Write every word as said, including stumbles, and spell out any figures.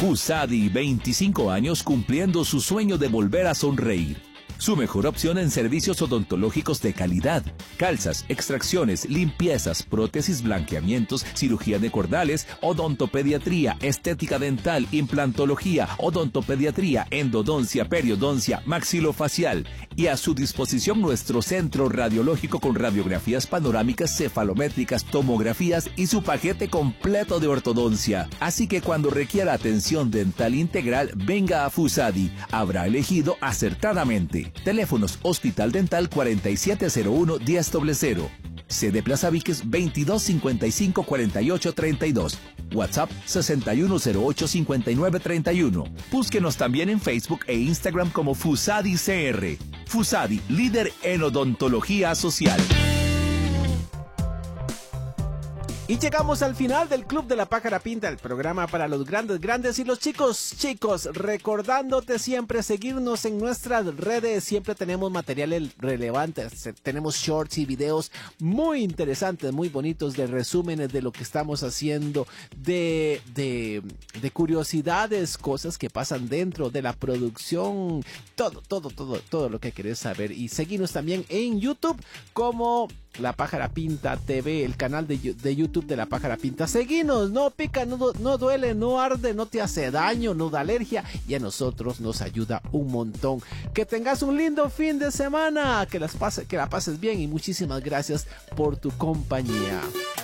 Fusadi, veinticinco años cumpliendo su sueño de volver a sonreír. Su mejor opción en servicios odontológicos de calidad. Calzas, extracciones, limpiezas, prótesis, blanqueamientos, cirugía de cordales, odontopediatría, estética dental, implantología, odontopediatría, endodoncia, periodoncia, maxilofacial. Y a su disposición nuestro centro radiológico con radiografías panorámicas, cefalométricas, tomografías y su paquete completo de ortodoncia. Así que cuando requiera atención dental integral, venga a Fusadi. Habrá elegido acertadamente. Teléfonos Hospital Dental cuarenta y siete cero uno, diez cero cero. Sede Plaza Víquez veintidós cincuenta y cinco cuarenta y ocho treinta y dos. WhatsApp sesenta y uno cero ocho cincuenta y nueve treinta y uno. Búsquenos también en Facebook e Instagram como Fusadi C R. Fusadi, líder en odontología social. Y llegamos al final del Club de la Pájara Pinta, el programa para los grandes, grandes y los chicos, chicos. Recordándote siempre seguirnos en nuestras redes, siempre tenemos materiales relevantes, tenemos shorts y videos muy interesantes, muy bonitos, de resúmenes de lo que estamos haciendo, de, de, de curiosidades, cosas que pasan dentro de la producción, todo, todo, todo, todo lo que querés saber. Y seguirnos también en YouTube como La Pájara Pinta T V, el canal de, de YouTube de La Pájara Pinta. Seguinos, no pica, no, no duele, no arde, no te hace daño, no da alergia, y a nosotros nos ayuda un montón. Que tengas un lindo fin de semana, que, las pase, que la pases bien, y muchísimas gracias por tu compañía.